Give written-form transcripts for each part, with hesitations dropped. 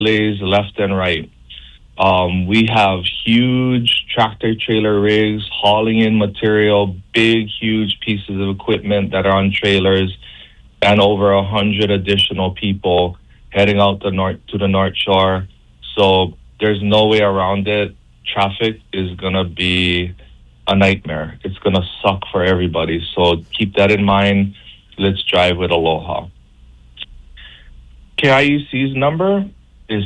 lays left and right. We have huge tractor trailer rigs hauling in material, big, huge pieces of equipment that are on trailers, and over 100 additional people heading out to the North Shore. So there's no way around it. Traffic is gonna be a nightmare. It's gonna suck for everybody. So keep that in mind. Let's drive with Aloha. KIUC's number is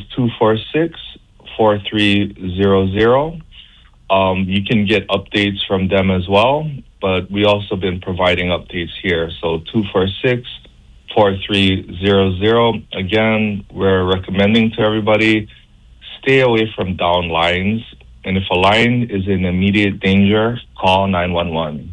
246-4300. You can get updates from them as well, but we also been providing updates here. So 246-4300. Again, we're recommending to everybody stay away from down lines. And if a line is in immediate danger, call 911.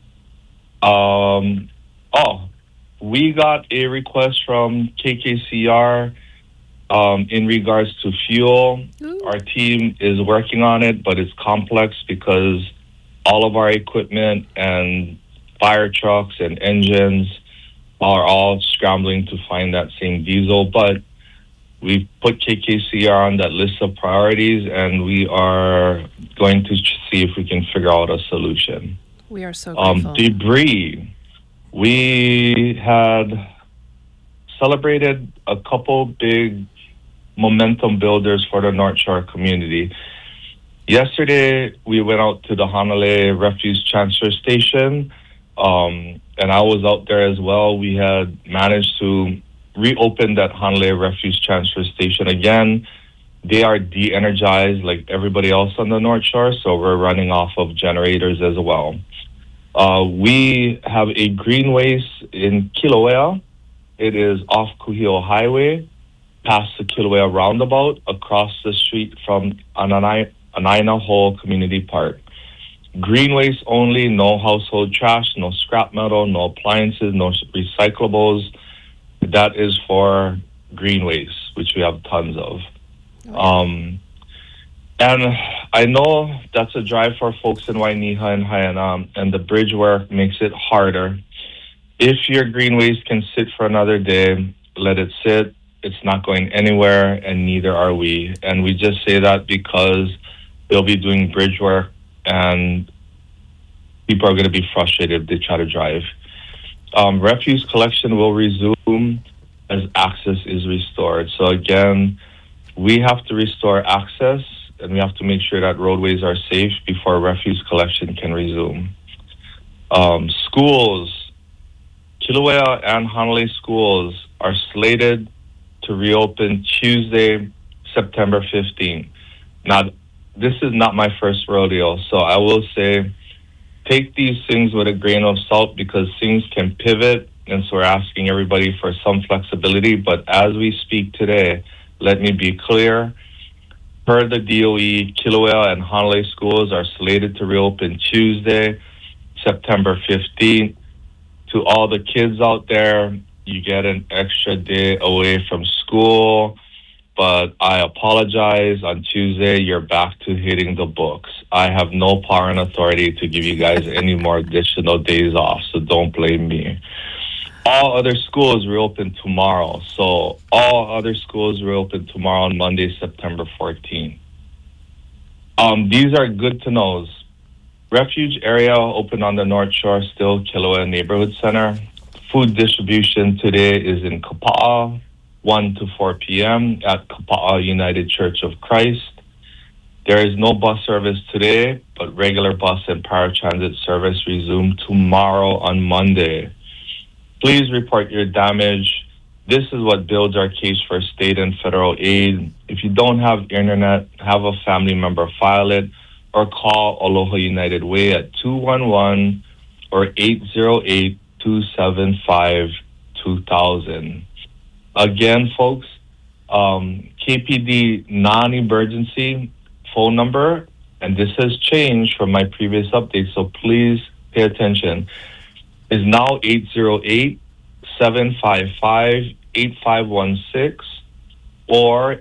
We got a request from KKCR in regards to fuel. Ooh. Our team is working on it, but it's complex because all of our equipment and fire trucks and engines are all scrambling to find that same diesel. But we've put KKCR on that list of priorities, and we are going to see if we can figure out a solution. We are so grateful. Debris. We had celebrated a couple big momentum builders for the North Shore community. Yesterday, we went out to the Hanalei Refuse Transfer Station, and I was out there as well. We had managed to reopen that Hanalei Refuse Transfer Station again. They are de-energized like everybody else on the North Shore, so we're running off of generators as well. We have a green waste in Kilauea. It is off Kuhio Highway, past the Kilauea roundabout, across the street from Anaina Hole Community Park. Green waste only, no household trash, no scrap metal, no appliances, no recyclables. That is for green waste, which we have tons of. And I know that's a drive for folks in Wainiha and Haiana, and the bridge work makes it harder. If your green waste can sit for another day, let it sit. It's not going anywhere, and neither are we. And we just say that because they'll be doing bridge work, and people are going to be frustrated if they try to drive. Refuse collection will resume as access is restored. So again, we have to restore access, and we have to make sure that roadways are safe before refuse collection can resume. Schools, Kilauea and Hanalei schools are slated to reopen Tuesday, September 15th. Now, this is not my first rodeo, so I will say take these things with a grain of salt because things can pivot, and so we're asking everybody for some flexibility. But as we speak today, let me be clear. Per the DOE, Kilauea and Hanalei schools are slated to reopen Tuesday, September 15th. To all the kids out there, you get an extra day away from school, but I apologize. On Tuesday, you're back to hitting the books. I have no power and authority to give you guys any more additional days off, so don't blame me. All other schools reopen tomorrow. So all other schools reopen tomorrow on Monday, September 14th. These are good to knows. Refuge area open on the North Shore, still Kilauea Neighborhood Center. Food distribution today is in Kapa'a, 1 to 4 p.m. at Kapa'a United Church of Christ. There is no bus service today, but regular bus and paratransit service resume tomorrow on Monday. Please report your damage. This is what builds our case for state and federal aid. If you don't have internet, have a family member file it or call Aloha United Way at 211 or 808-275-2000. Again, folks, KPD non-emergency phone number, and this has changed from my previous update, so please pay attention, is now 808-755-8516 or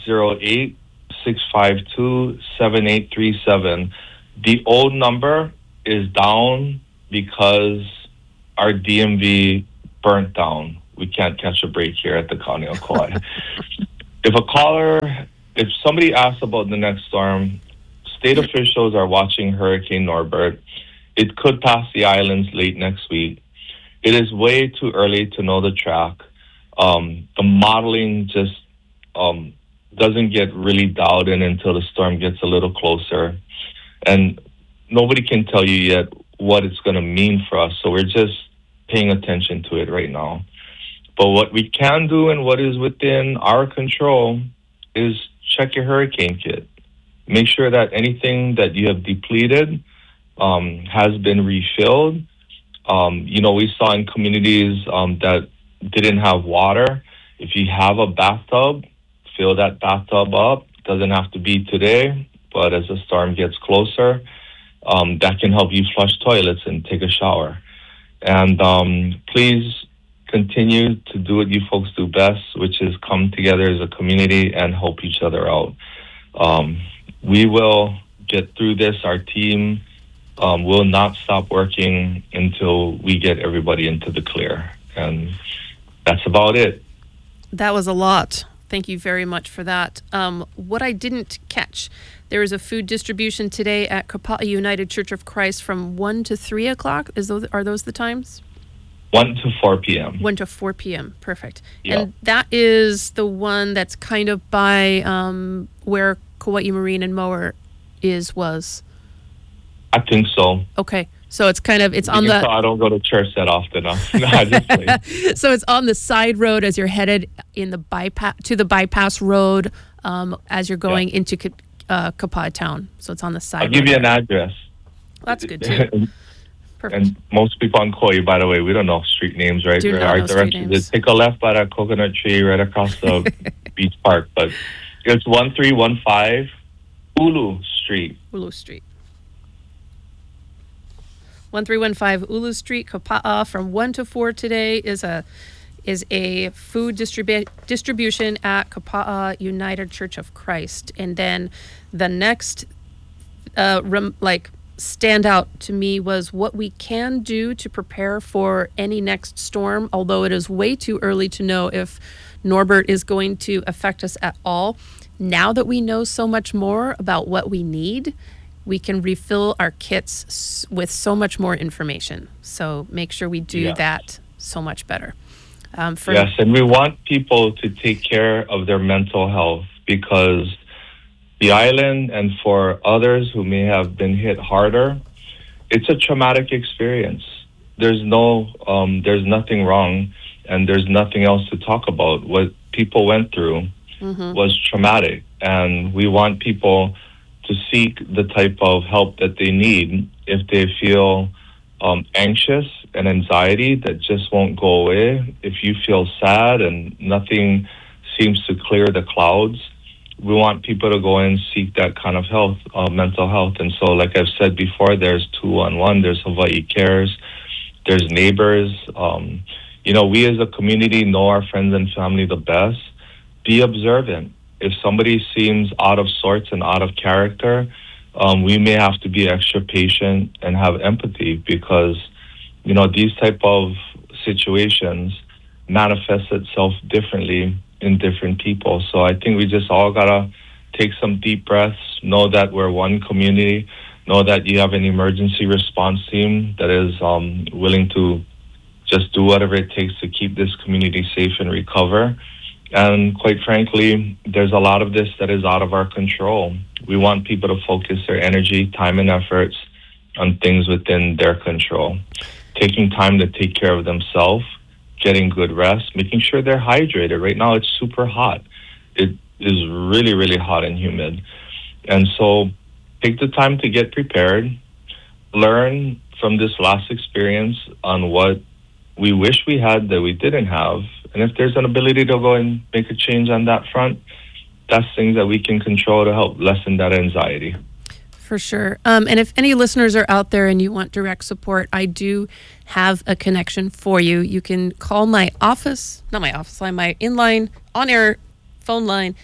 808-652-7837. The old number is down because our DMV burnt down. We can't catch a break here at the County of Kauai. If somebody asks about the next storm, state officials are watching Hurricane Norbert. It could pass the islands late next week. It is way too early to know the track. The modeling just doesn't get really dialed in until the storm gets a little closer. And nobody can tell you yet what it's going to mean for us. So we're just paying attention to it right now. But what we can do and what is within our control is check your hurricane kit. Make sure that anything that you have depleted has been refilled. We saw in communities that didn't have water. If you have a bathtub, fill that bathtub up. Doesn't have to be today, but as the storm gets closer, that can help you flush toilets and take a shower. And please continue to do what you folks do best, which is come together as a community and help each other out. We will get through this. Our team will not stop working until we get everybody into the clear. And that's about it. That was a lot. Thank you very much for that. What I didn't catch, there is a food distribution today at Kapa'a United Church of Christ from 1 to 3 o'clock. Are those the times? 1 to 4 p.m. 1 to 4 p.m. Perfect. Yep. And that is the one that's kind of by where Kauai Marine and Mower was. I think so. Okay. So it's on the... I don't go to church that often. So it's on the side road as you're headed in the bypass road as you're going into Kapa'a town. So it's on the side. I'll give you an address. That's good too. Perfect. And most people on Kauai, by the way, we don't know street names, right? Our directions is take a left by that coconut tree right across the beach park. But it's 1315 Ulu Street. Ulu Street. 1315 Ulu Street, Kapa'a, from 1 to 4 today is a food distribution at Kapa'a United Church of Christ. And then the next standout to me was what we can do to prepare for any next storm, although it is way too early to know if Norbert is going to affect us at all. Now that we know so much more about what we need, we can refill our kits with so much more information. So make sure we do that so much better. Yes, and we want people to take care of their mental health, because the island, and for others who may have been hit harder, it's a traumatic experience. There's nothing wrong, and there's nothing else to talk about. What people went through was traumatic, and we want people to seek the type of help that they need if they feel anxious and anxiety that just won't go away. If you feel sad and nothing seems to clear the clouds, we want people to go and seek that kind of health, mental health. And so, like I've said before, there's 211, there's Hawaii Cares, there's neighbors. We as a community know our friends and family the best. Be observant. If somebody seems out of sorts and out of character, we may have to be extra patient and have empathy, because, these type of situations manifest itself differently in different people. So I think we just all gotta take some deep breaths, know that we're one community, know that you have an emergency response team that is willing to just do whatever it takes to keep this community safe and recover. And quite frankly, there's a lot of this that is out of our control. We want people to focus their energy, time, and efforts on things within their control. Taking time to take care of themselves, getting good rest, making sure they're hydrated. Right now, it's super hot. It is really, really hot and humid. And so take the time to get prepared, learn from this last experience on what we wish we had that we didn't have. And if there's an ability to go and make a change on that front, that's things that we can control to help lessen that anxiety. For sure. And if any listeners are out there and you want direct support, I do have a connection for you. You can call my office, not my office line, my inline on-air phone line,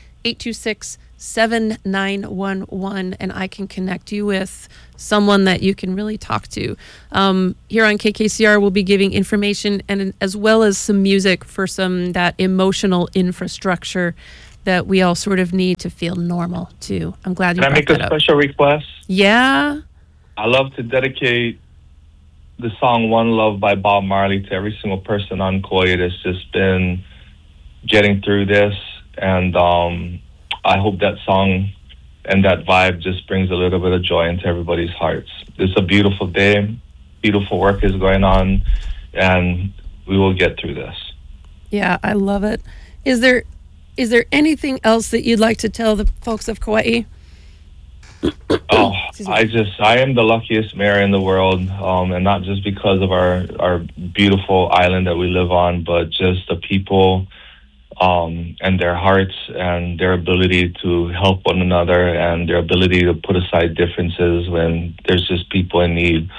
826-7911, and I can connect you with someone that you can really talk to. Here on KKCR, we'll be giving information and as well as some music for that emotional infrastructure that we all sort of need to feel normal too. I'm glad you Can I brought make a that up. special request? Yeah. I love to dedicate the song One Love by Bob Marley to every single person on Kauai that's just been getting through this. And I hope that song and that vibe just brings a little bit of joy into everybody's hearts. It's a beautiful day. Beautiful work is going on, and we will get through this. Yeah, I love it. Is there anything else that you'd like to tell the folks of Kauai? Oh, I am the luckiest mayor in the world, and not just because of our beautiful island that we live on, but just the people and their hearts and their ability to help one another and their ability to put aside differences when there's just people in need.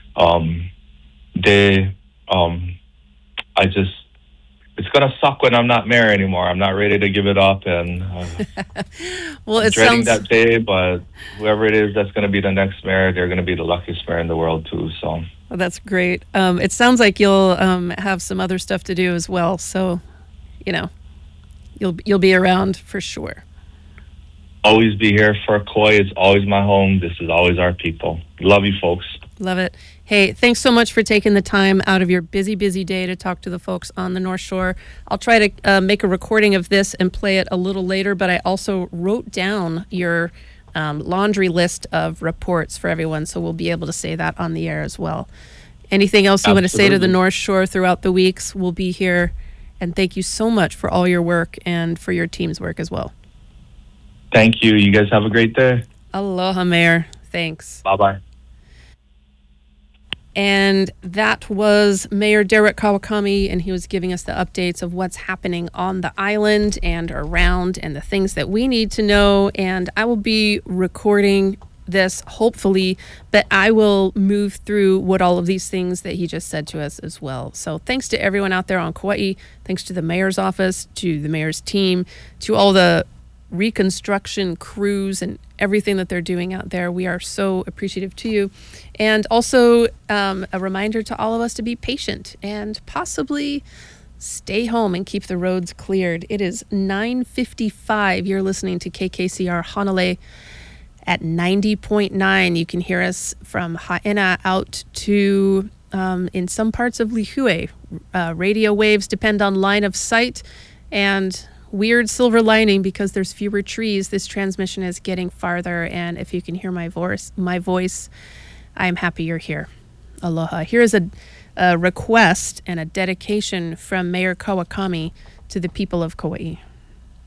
It's gonna suck when I'm not mayor anymore. I'm not ready to give it up, and well, I'm dreading that day. But whoever it is that's gonna be the next mayor, they're gonna be the luckiest mayor in the world too. So well, that's great. It sounds like you'll have some other stuff to do as well. So, you'll be around for sure. Always be here for Kauai. It's always my home. This is always our people. Love you, folks. Love it. Hey, thanks so much for taking the time out of your busy day to talk to the folks on the North Shore. I'll try to make a recording of this and play it a little later, but I also wrote down your laundry list of reports for everyone, so we'll be able to say that on the air as well. Anything else you want to say to the North Shore throughout the weeks? We'll be here. And thank you so much for all your work and for your team's work as well. Thank you. You guys have a great day. Aloha, Mayor. Thanks. Bye-bye. And that was Mayor Derek Kawakami, and he was giving us the updates of what's happening on the island and around and the things that we need to know. And I will be recording this, hopefully, but I will move through what all of these things that he just said to us as well. So thanks to everyone out there on Kauai, thanks to the mayor's office, to the mayor's team, to all the reconstruction crews and everything that they're doing out there. We are so appreciative to you. And also a reminder to all of us to be patient and possibly stay home and keep the roads cleared. It is 9:55. You're listening to KKCR Hanalei at 90.9. You can hear us from Haena out to in some parts of Lihue. Radio waves depend on line of sight, and weird silver lining, because there's fewer trees, this transmission is getting farther. And if you can hear my voice, I'm happy you're here. Aloha. Here is a request and a dedication from Mayor Kawakami to the people of Kauai.